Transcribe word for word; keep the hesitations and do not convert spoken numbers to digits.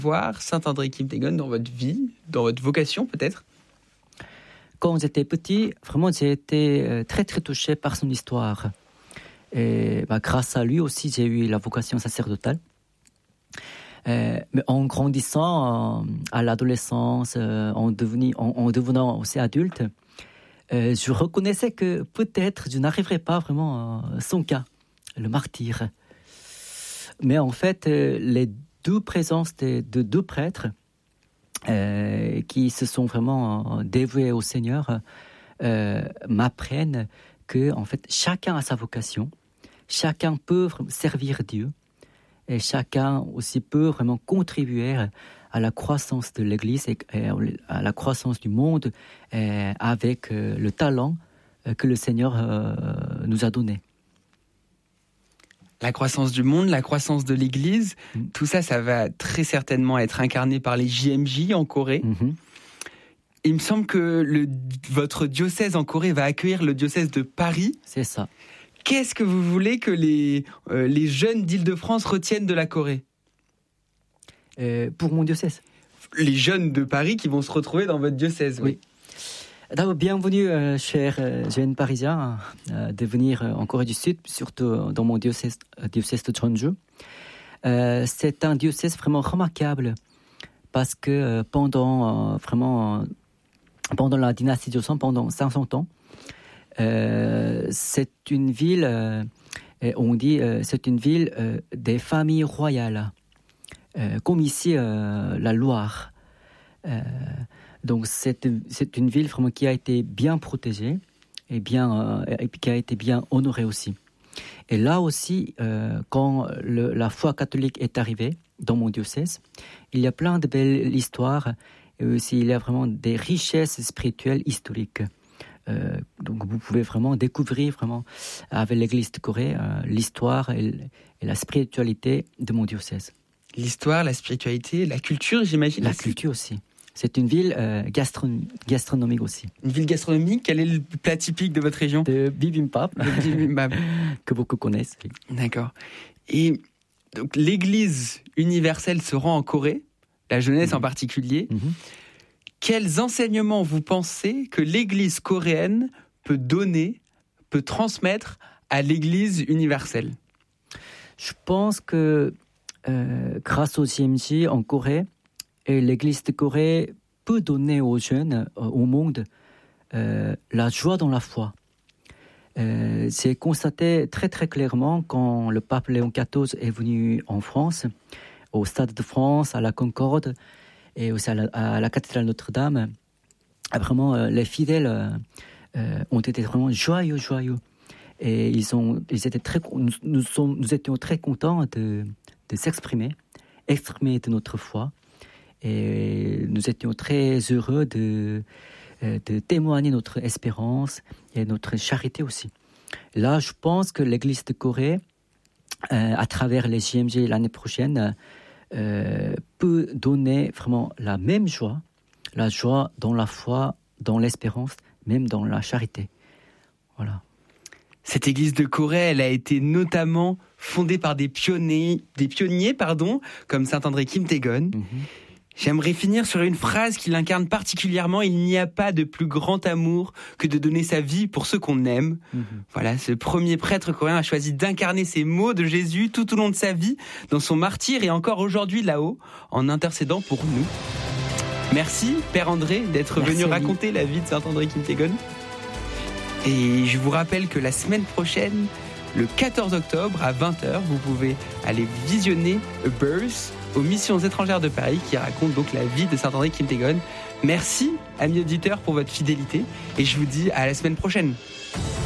Voir Saint-André Kim Tae-gon dans votre vie, dans votre vocation peut-être? Quand j'étais petit, vraiment j'ai été très très touché par son histoire. Et bah, grâce à lui aussi, j'ai eu la vocation sacerdotale. Euh, mais en grandissant euh, à l'adolescence, euh, en, devenu, en, en devenant aussi adulte, euh, je reconnaissais que peut-être je n'arriverais pas vraiment à son cas, le martyr. Mais en fait, euh, les deux présences de, de deux prêtres euh, qui se sont vraiment dévoués au Seigneur euh, m'apprennent que en fait, chacun a sa vocation, chacun peut servir Dieu. Et chacun aussi peut vraiment contribuer à la croissance de l'Église et à la croissance du monde avec le talent que le Seigneur nous a donné. La croissance du monde, la croissance de l'Église, mmh. tout ça, ça va très certainement être incarné par les J M J en Corée. Mmh. Il me semble que le, votre diocèse en Corée va accueillir le diocèse de Paris. C'est ça. Qu'est-ce que vous voulez que les, euh, les jeunes d'Île-de-France retiennent de la Corée ? euh, Pour mon diocèse. Les jeunes de Paris qui vont se retrouver dans votre diocèse, oui. oui. D'abord, bienvenue, euh, chers euh, jeunes parisiens, euh, de venir en Corée du Sud, surtout dans mon diocèse, euh, diocèse de Jeonju. Euh, c'est un diocèse vraiment remarquable parce que euh, pendant, euh, vraiment, euh, pendant la dynastie Joseon, pendant cinq cents ans, Euh, c'est une ville, euh, on dit, euh, c'est une ville euh, des familles royales, euh, comme ici euh, la Loire. Euh, donc c'est, c'est une ville vraiment qui a été bien protégée et, bien, euh, et qui a été bien honorée aussi. Et là aussi, euh, quand le, la foi catholique est arrivée dans mon diocèse, il y a plein de belles histoires et aussi il y a vraiment des richesses spirituelles historiques. Euh, donc vous pouvez vraiment découvrir vraiment avec l'Église de Corée euh, l'histoire et, et la spiritualité de mon diocèse. L'histoire, la spiritualité, la culture, j'imagine. La culture aussi. C'est une ville euh, gastron- gastronomique aussi. Une ville gastronomique. Quel est le plat typique de votre région ? De bibimbap, bibimbap. que beaucoup connaissent. Oui. D'accord. Et donc l'Église universelle se rend en Corée, la jeunesse mmh. en particulier. Mmh. Quels enseignements vous pensez que l'Église coréenne peut donner, peut transmettre à l'Église universelle ? Je pense que euh, grâce au J M J en Corée, et l'Église de Corée peut donner aux jeunes, euh, au monde, euh, la joie dans la foi. Euh, c'est constaté très très clairement quand le pape Léon quatorze est venu en France, au Stade de France, à la Concorde, et aussi à la, à la cathédrale Notre-Dame. Vraiment, euh, les fidèles euh, ont été vraiment joyeux, joyeux. Et ils, ont, ils étaient très, nous, nous, sommes, nous étions très contents de, de s'exprimer, exprimer de notre foi. Et nous étions très heureux de, de témoigner notre espérance et notre charité aussi. Là, je pense que l'Église de Corée, euh, à travers les J M J l'année prochaine, Euh, peut donner vraiment la même joie, la joie dans la foi, dans l'espérance, même dans la charité. Voilà. Cette église de Corée, elle a été notamment fondée par des pionniers, des pionniers pardon, comme Saint-André Kim Tae-gon. Mm-hmm. J'aimerais finir sur une phrase qui l'incarne particulièrement. Il n'y a pas de plus grand amour que de donner sa vie pour ceux qu'on aime. Mmh. Voilà, ce premier prêtre coréen a choisi d'incarner ces mots de Jésus tout au long de sa vie, dans son martyre et encore aujourd'hui là-haut, en intercédant pour nous. Merci, Père André, d'être Merci venu raconter la vie de Saint-André Kim Tae-gon. Et je vous rappelle que la semaine prochaine, le quatorze octobre à vingt heures, vous pouvez aller visionner A Birth aux Missions étrangères de Paris qui raconte donc la vie de Saint-André Kim Tae-gon. Merci, amis auditeurs, pour votre fidélité et je vous dis à la semaine prochaine.